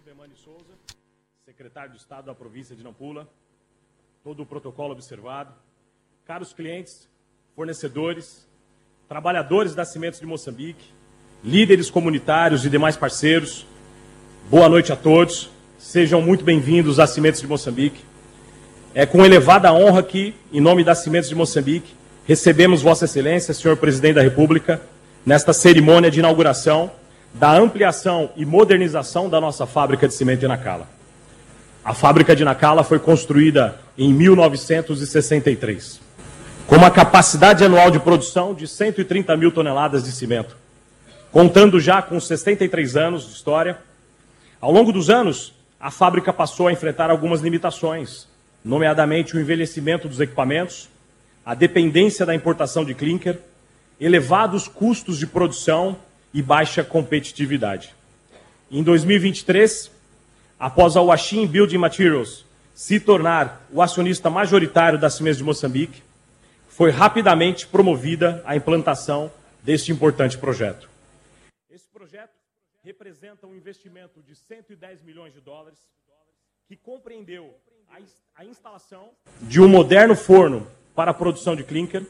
Bemani Souza, secretário de Estado da província de Nampula, todo o protocolo observado, caros clientes, fornecedores, trabalhadores da Cimentos de Moçambique, líderes comunitários e demais parceiros, boa noite a todos, sejam muito bem-vindos à Cimentos de Moçambique. É com elevada honra que, em nome da Cimentos de Moçambique, recebemos Vossa Excelência, senhor Presidente da República, nesta cerimônia de inauguração da ampliação e modernização da nossa fábrica de cimento em Nacala. A fábrica de Nacala foi construída em 1963, com uma capacidade anual de produção de 130 mil toneladas de cimento. Contando já com 63 anos de história, ao longo dos anos, a fábrica passou a enfrentar algumas limitações, nomeadamente o envelhecimento dos equipamentos, a dependência da importação de clinker, elevados custos de produção e baixa competitividade. Em 2023, após a Huaxin Building Materials se tornar o acionista majoritário da Cimentos de Moçambique, foi rapidamente promovida a implantação deste importante projeto. Esse projeto representa um investimento de 110 milhões de dólares, que compreendeu a instalação de um moderno forno para a produção de clinker,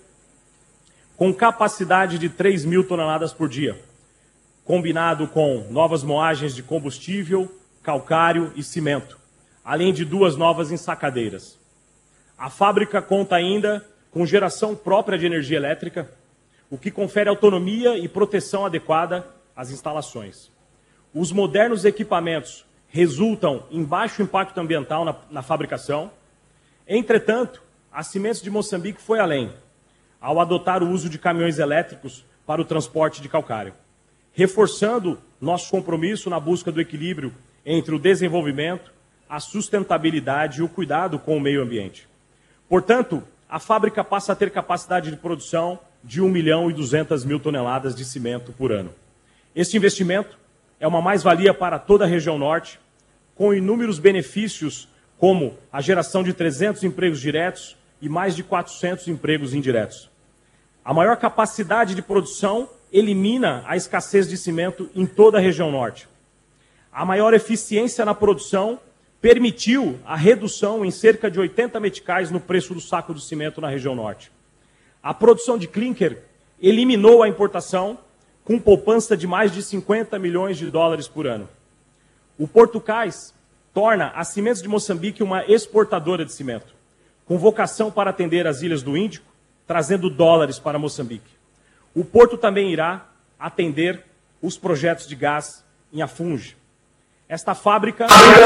com capacidade de 3 mil toneladas por dia, combinado com novas moagens de combustível, calcário e cimento, além de 2 novas ensacadeiras. A fábrica conta ainda com geração própria de energia elétrica, o que confere autonomia e proteção adequada às instalações. Os modernos equipamentos resultam em baixo impacto ambiental na fabricação. Entretanto, a Cimentos de Moçambique foi além, ao adotar o uso de caminhões elétricos para o transporte de calcário, reforçando nosso compromisso na busca do equilíbrio entre o desenvolvimento, a sustentabilidade e o cuidado com o meio ambiente. Portanto, a fábrica passa a ter capacidade de produção de 1.200.000 toneladas de cimento por ano. Este investimento é uma mais-valia para toda a região norte, com inúmeros benefícios, como a geração de 300 empregos diretos e mais de 400 empregos indiretos. A maior capacidade de produção elimina a escassez de cimento em toda a região norte. A maior eficiência na produção permitiu a redução em cerca de 80 meticais no preço do saco de cimento na região norte. A produção de clinker eliminou a importação, com poupança de mais de 50 milhões de dólares por ano. O Portucais torna a Cimentos de Moçambique uma exportadora de cimento, com vocação para atender as ilhas do Índico, trazendo dólares para Moçambique. O porto também irá atender os projetos de gás em Afungi. Esta fábrica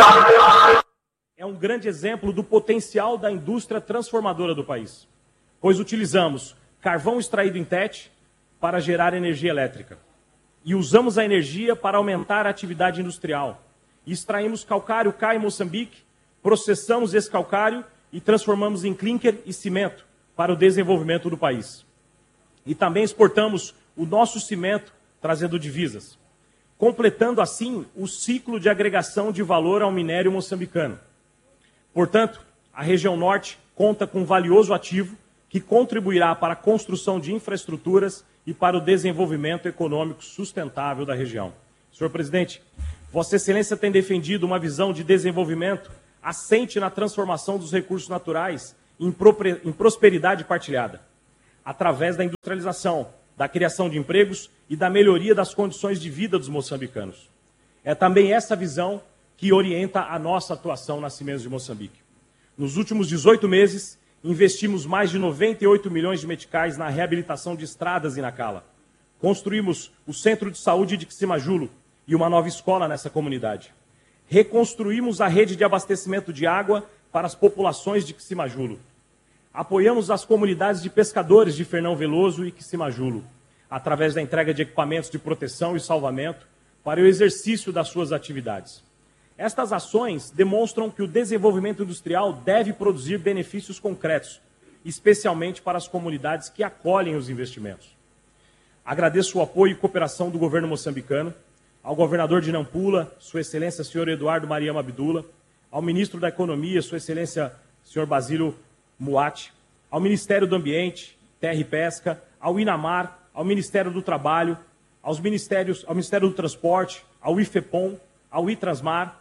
é um grande exemplo do potencial da indústria transformadora do país, pois utilizamos carvão extraído em Tete para gerar energia elétrica e usamos a energia para aumentar a atividade industrial. Extraímos calcário cá em Moçambique, processamos esse calcário e transformamos em clinker e cimento para o desenvolvimento do país. E também exportamos o nosso cimento, trazendo divisas, completando assim o ciclo de agregação de valor ao minério moçambicano. Portanto, a região norte conta com um valioso ativo que contribuirá para a construção de infraestruturas e para o desenvolvimento econômico sustentável da região. Senhor Presidente, Vossa Excelência tem defendido uma visão de desenvolvimento assente na transformação dos recursos naturais em prosperidade partilhada, através da industrialização, da criação de empregos e da melhoria das condições de vida dos moçambicanos. É também essa visão que orienta a nossa atuação na Cimentos de Moçambique. Nos últimos 18 meses, investimos mais de 98 milhões de meticais na reabilitação de estradas em Nacala. Construímos o Centro de Saúde de Quissimajulo e uma nova escola nessa comunidade. Reconstruímos a rede de abastecimento de água para as populações de Quissimajulo. Apoiamos as comunidades de pescadores de Fernão Veloso e Quissimajulo, através da entrega de equipamentos de proteção e salvamento para o exercício das suas atividades. Estas ações demonstram que o desenvolvimento industrial deve produzir benefícios concretos, especialmente para as comunidades que acolhem os investimentos. Agradeço o apoio e cooperação do governo moçambicano, ao governador de Nampula, Sua Excelência, Sr. Eduardo Mariama Abdullah, ao ministro da Economia, Sua Excelência, Sr. Basílio Muati, ao Ministério do Ambiente, Terra e Pesca, ao INAMAR, ao Ministério do Trabalho, ao Ministério do Transporte, ao IFEPOM, ao ITRANSMAR,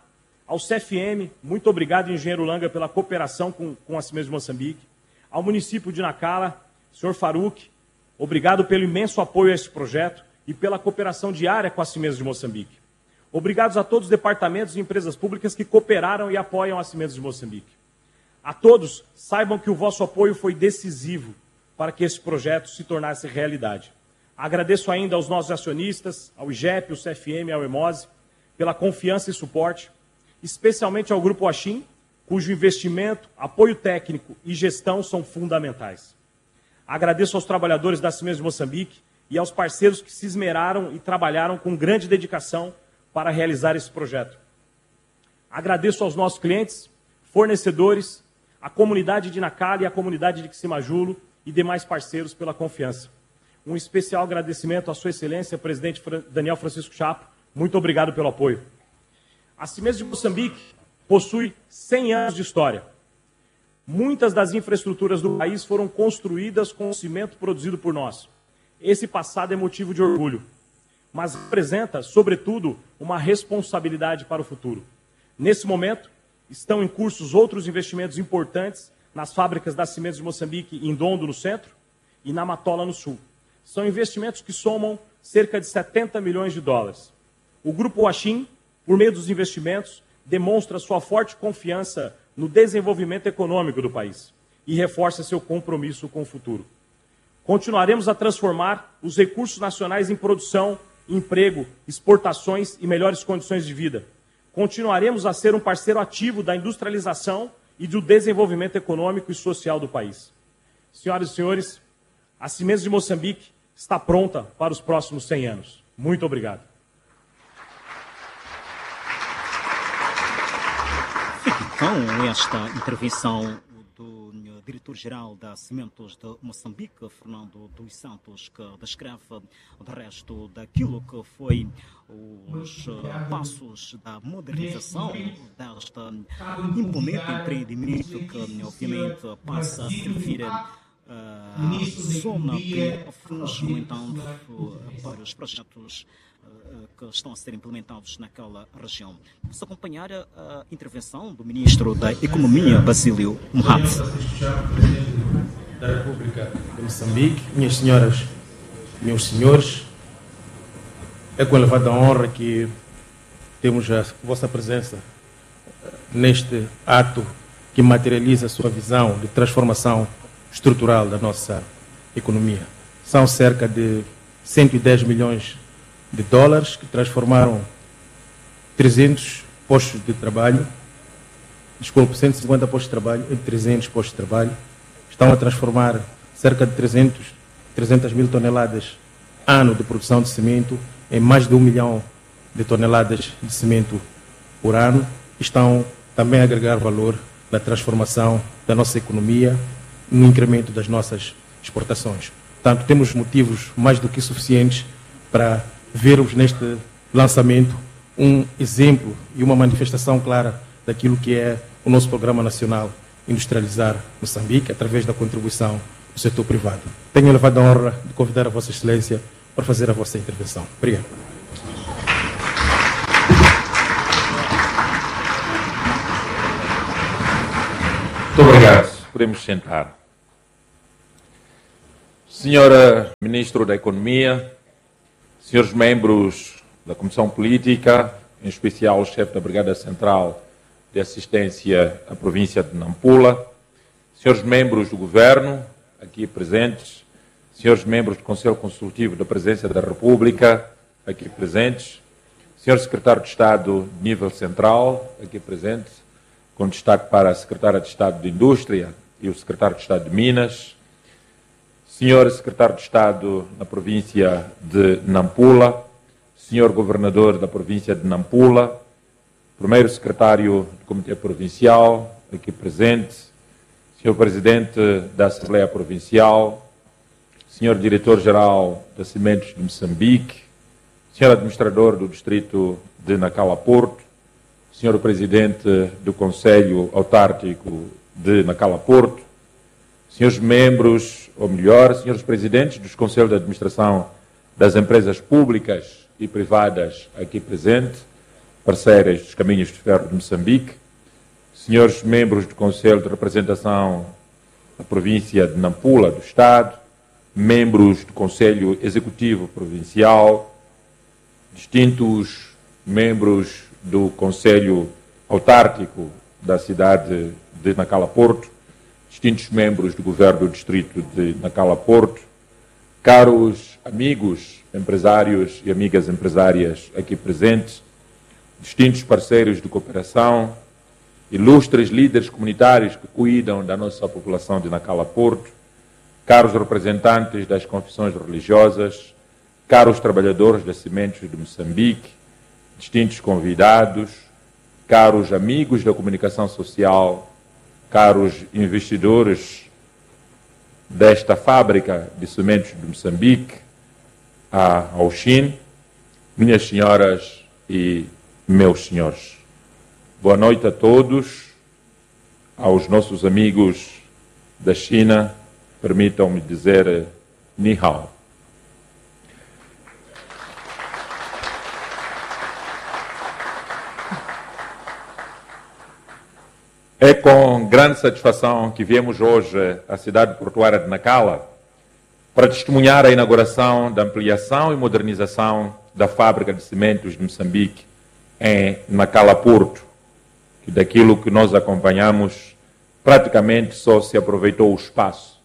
Ao CFM, muito obrigado, engenheiro Langa, pela cooperação com a Cimentos de Moçambique. Ao município de Nacala, senhor Faruque, obrigado pelo imenso apoio a este projeto e pela cooperação diária com a Cimentos de Moçambique. Obrigados a todos os departamentos e empresas públicas que cooperaram e apoiam a Cimentos de Moçambique. A todos, saibam que o vosso apoio foi decisivo para que esse projeto se tornasse realidade. Agradeço ainda aos nossos acionistas, ao IGEP, ao CFM, ao EMOSE, pela confiança e suporte, especialmente ao Grupo Washim, cujo investimento, apoio técnico e gestão são fundamentais. Agradeço aos trabalhadores da Cimentos de Moçambique e aos parceiros que se esmeraram e trabalharam com grande dedicação para realizar esse projeto. Agradeço aos nossos clientes, fornecedores, a comunidade de Nacala e a comunidade de Quissimajulo e demais parceiros pela confiança. Um especial agradecimento à Sua Excelência, presidente Daniel Francisco Chapo. Muito obrigado pelo apoio. A Cimentos de Moçambique possui 100 anos de história. Muitas das infraestruturas do país foram construídas com o cimento produzido por nós. Esse passado é motivo de orgulho, mas representa, sobretudo, uma responsabilidade para o futuro. Nesse momento, estão em curso outros investimentos importantes nas fábricas da Cimentos de Moçambique, em Ndondo, no centro, e na Matola, no sul. São investimentos que somam cerca de 70 milhões de dólares. O Grupo Washim, por meio dos investimentos, demonstra sua forte confiança no desenvolvimento econômico do país e reforça seu compromisso com o futuro. Continuaremos a transformar os recursos nacionais em produção, emprego, exportações e melhores condições de vida. Continuaremos a ser um parceiro ativo da industrialização e do desenvolvimento econômico e social do país. Senhoras e senhores, a Cimentos de Moçambique está pronta para os próximos 100 anos. Muito obrigado. Então, esta intervenção do diretor-geral da Cimentos de Moçambique, Fernando dos Santos, que descreve de resto daquilo que foi os passos da modernização desta imponente empreendimento que, obviamente, passa a servir a zona que funge, no entanto, para os projetos que estão a ser implementados naquela região. Vamos acompanhar a intervenção do Ministro da Economia, Basílio Mohamed. Da República de Moçambique, minhas senhoras, meus senhores, é com elevada honra que temos a vossa presença neste ato que materializa a sua visão de transformação estrutural da nossa economia. São cerca de 110 milhões de dólares que transformaram 300 postos de trabalho, 150 postos de trabalho em 300 postos de trabalho. Estão a transformar cerca de 300 mil toneladas ano de produção de cimento em mais de 1 milhão de toneladas de cimento por ano. Estão também a agregar valor na transformação da nossa economia, no incremento das nossas exportações. Portanto, temos motivos mais do que suficientes para vermos neste lançamento um exemplo e uma manifestação clara daquilo que é o nosso Programa Nacional Industrializar Moçambique, através da contribuição do setor privado. Tenho a elevada honra de convidar a Vossa Excelência para fazer a vossa intervenção. Obrigado. Muito obrigado. Podemos sentar. Senhora Ministro da Economia, senhores membros da Comissão Política, em especial o chefe da Brigada Central de Assistência à Província de Nampula, senhores membros do Governo, aqui presentes, senhores membros do Conselho Consultivo da Presidência da República, aqui presentes, senhor Secretário de Estado de nível central, aqui presente, com destaque para a Secretária de Estado de Indústria e o Secretário de Estado de Minas, senhor Secretário de Estado na Província de Nampula, senhor Governador da Província de Nampula, primeiro Secretário do Comitê Provincial, aqui presente, senhor Presidente da Assembleia Provincial, senhor Diretor-Geral da Cimentos de Moçambique, senhor Administrador do Distrito de Nacala Porto, senhor Presidente do Conselho Autárquico de Nacala Porto, senhores membros, ou melhor, senhores presidentes dos Conselhos de Administração das empresas públicas e privadas aqui presentes, parceiras dos Caminhos de Ferro de Moçambique, senhores membros do Conselho de Representação da Província de Nampula, do Estado, membros do Conselho Executivo Provincial, distintos membros do Conselho Autárquico da cidade de Nacala Porto, distintos membros do Governo do Distrito de Nacala Porto, caros amigos empresários e amigas empresárias aqui presentes, distintos parceiros de cooperação, ilustres líderes comunitários que cuidam da nossa população de Nacala Porto, caros representantes das confissões religiosas, caros trabalhadores das sementes de Moçambique, distintos convidados, caros amigos da comunicação social, caros investidores desta fábrica de sementes de Moçambique, a Auxin, minhas senhoras e meus senhores. Boa noite a todos, aos nossos amigos da China, permitam-me dizer Ni Hao. É com grande satisfação que viemos hoje à cidade portuária de Nacala para testemunhar a inauguração da ampliação e modernização da fábrica de cimentos de Moçambique em Nacala Porto, que daquilo que nós acompanhamos praticamente só se aproveitou o espaço.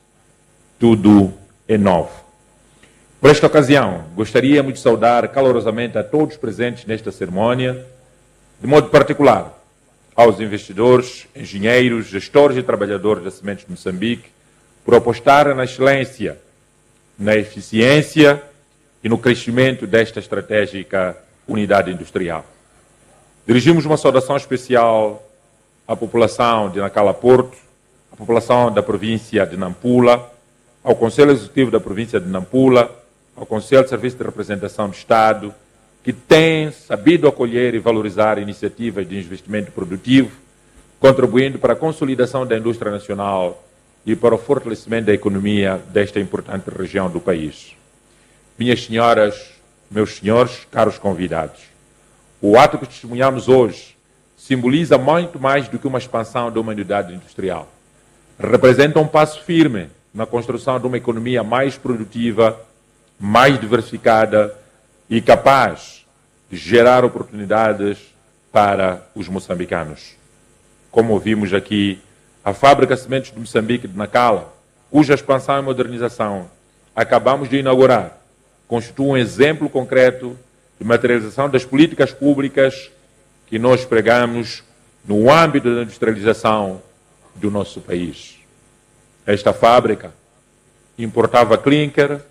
Tudo é novo. Por esta ocasião, gostaríamos de saudar calorosamente a todos presentes nesta cerimónia, de modo particular aos investidores, engenheiros, gestores e trabalhadores da Sementes de Moçambique, por apostar na excelência, na eficiência e no crescimento desta estratégica unidade industrial. Dirigimos uma saudação especial à população de Nacala Porto, à população da província de Nampula, ao Conselho Executivo da província de Nampula, ao Conselho de Serviço de Representação do Estado, que tem sabido acolher e valorizar iniciativas de investimento produtivo, contribuindo para a consolidação da indústria nacional e para o fortalecimento da economia desta importante região do país. Minhas senhoras, meus senhores, caros convidados, o ato que testemunhamos hoje simboliza muito mais do que uma expansão de uma unidade industrial. Representa um passo firme na construção de uma economia mais produtiva, mais diversificada e capaz de gerar oportunidades para os moçambicanos. Como ouvimos aqui, a Fábrica de Sementes de Moçambique de Nacala, cuja expansão e modernização acabamos de inaugurar, constitui um exemplo concreto de materialização das políticas públicas que nós pregamos no âmbito da industrialização do nosso país. Esta fábrica importava clinker,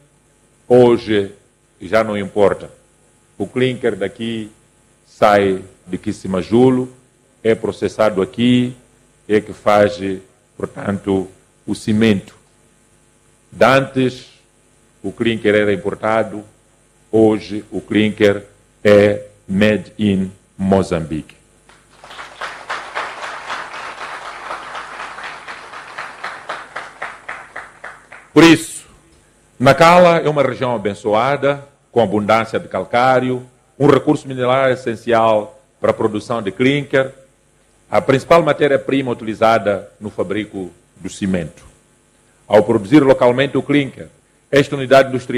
hoje já não importa. O clinker daqui sai de Quissimajolo, é processado aqui, é que faz, portanto, o cimento. Dantes, o clinker era importado, hoje o clinker é made in Moçambique. Por isso, Nacala é uma região abençoada, com abundância de calcário, um recurso mineral essencial para a produção de clinker, a principal matéria-prima utilizada no fabrico do cimento. Ao produzir localmente o clinker, esta unidade industrial